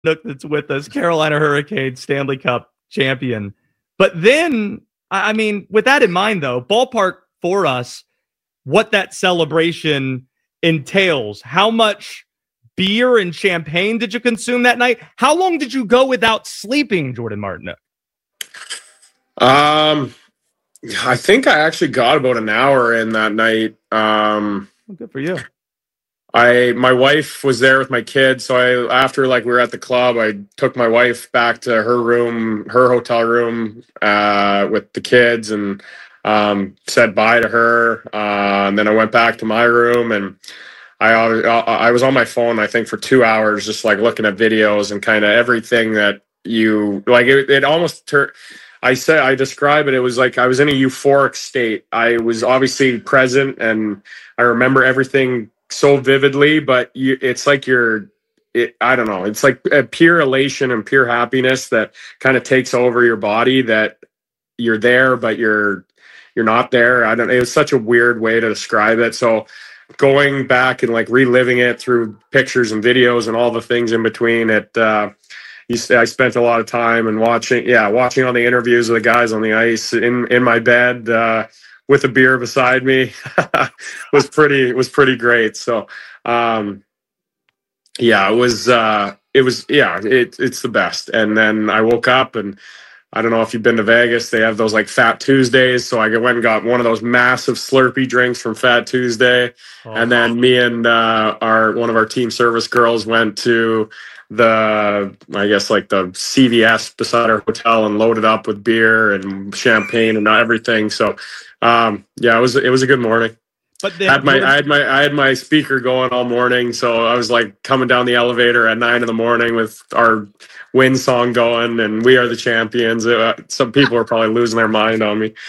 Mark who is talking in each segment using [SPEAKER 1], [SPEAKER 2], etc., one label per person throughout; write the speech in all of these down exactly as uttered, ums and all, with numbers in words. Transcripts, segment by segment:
[SPEAKER 1] Nook that's with us, Carolina Hurricanes Stanley Cup champion. But then, I mean, with that in mind, though, ballpark for us what that celebration entails. How much beer and champagne did you consume that night? How long did you go without sleeping, Jordan Martinook?
[SPEAKER 2] Um, I think I actually got about an hour in that night. Um,
[SPEAKER 1] well, good for you.
[SPEAKER 2] I my wife was there with my kids, so I after like we were at the club, I took my wife back to her room, her hotel room, uh, with the kids, and um, said bye to her. Uh, and then I went back to my room, and I I was on my phone, I think, for two hours, just like looking at videos and kind of everything that you like. It, it almost turned. I said I describe it. It was like I was in a euphoric state. I was obviously present, and I remember everything so vividly, but you, it's like you're, it, I don't know, it's like a pure elation and pure happiness that kind of takes over your body, that you're there, but you're, you're not there. I don't, it was such a weird way to describe it. So going back and like reliving it through pictures and videos and all the things in between it, uh, you say I spent a lot of time and watching, yeah, watching all the interviews of the guys on the ice in, in my bed, uh, with a beer beside me was pretty was pretty great. So um yeah, it was uh it was yeah, it it's the best. And then I woke up, and I don't know if you've been to Vegas, they have those like Fat Tuesdays. So I went and got one of those massive Slurpee drinks from Fat Tuesday. Oh. And then me and uh our one of our team service girls went to the, I guess like the C V S beside our hotel and loaded up with beer and champagne and everything. So um, yeah, it was, it was a good morning. But then had my, I had my, I had my speaker going all morning. So I was like coming down the elevator at nine in the morning with our win song going, and we are the champions. Uh, some people are probably losing their mind on me.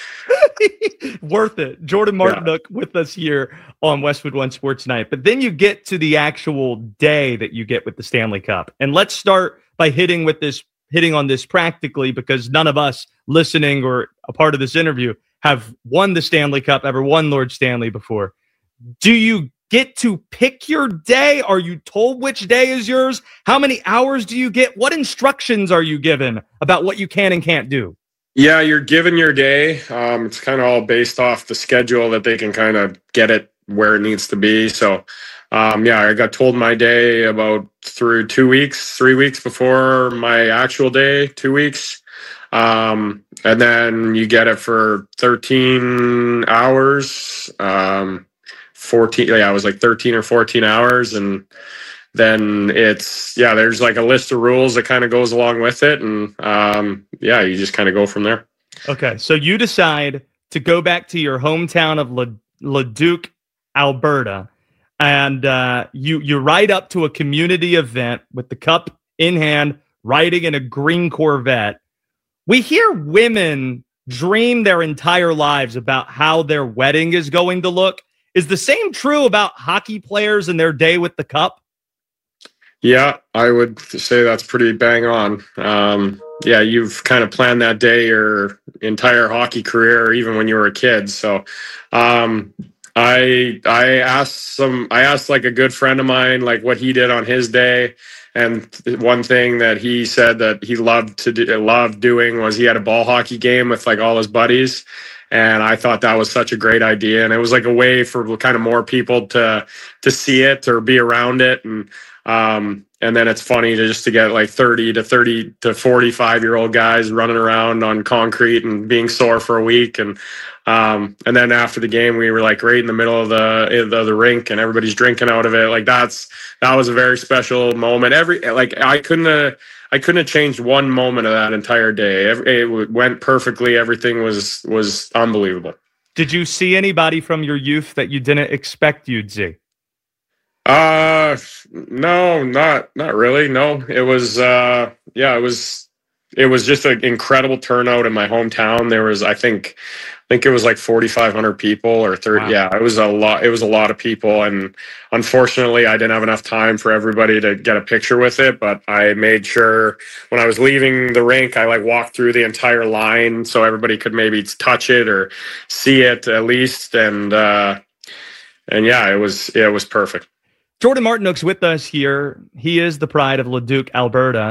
[SPEAKER 1] Worth it. Jordan Martinook yeah. with us here on Westwood One Sports Night. But then you get to the actual day that you get with the Stanley Cup. And let's start by hitting with this, hitting on this practically, because none of us listening or a part of this interview have won the Stanley Cup, ever won Lord Stanley before. Do you get to pick your day? Are you told which day is yours? How many hours do you get? What instructions are you given about what you can and can't do?
[SPEAKER 2] Yeah, you're given your day. Um, it's kind of all based off the schedule that they can kind of get it where it needs to be. So, um, yeah, I got told my day about through two weeks, three weeks before my actual day, two weeks. Um, and then you get it for thirteen hours, um, fourteen. Yeah, it was like thirteen or fourteen hours. And then it's, yeah, there's like a list of rules that kind of goes along with it. And, um, yeah, you just kind of go from there.
[SPEAKER 1] Okay. So you decide to go back to your hometown of Le- Leduc, Alberta, and, uh, you, you ride up to a community event with the cup in hand, riding in a green Corvette. We hear women dream their entire lives about how their wedding is going to look. Is the same true about hockey players and their day with the cup?
[SPEAKER 2] Yeah, I would say that's pretty bang on. Um, yeah, you've kind of planned that day your entire hockey career, or even when you were a kid. So um, I I asked some I asked like a good friend of mine like what he did on his day. And one thing that he said that he loved to do, loved doing was he had a ball hockey game with like all his buddies. And I thought that was such a great idea. And it was like a way for kind of more people to to see it or be around it. And um, and then it's funny to just to get like thirty to thirty to forty-five year old guys running around on concrete and being sore for a week. And um, and then after the game, we were like right in the middle of the the, the rink, and everybody's drinking out of it. Like that's that was a very special moment. Every like I couldn't have, I couldn't have changed one moment of that entire day. Every, it went perfectly. Everything was was unbelievable.
[SPEAKER 1] Did you see anybody from your youth that you didn't expect you'd see?
[SPEAKER 2] Uh, no, not, not really. No, it was, uh, yeah, it was, it was just an incredible turnout in my hometown. There was, I think, I think it was like forty-five hundred people or thirty. Wow. Yeah, it was a lot. It was a lot of people. And unfortunately I didn't have enough time for everybody to get a picture with it, but I made sure when I was leaving the rink, I like walked through the entire line so everybody could maybe touch it or see it at least. And, uh, and yeah, it was, it was perfect.
[SPEAKER 1] Jordan Martinook's with us here. He is the pride of Leduc, Alberta.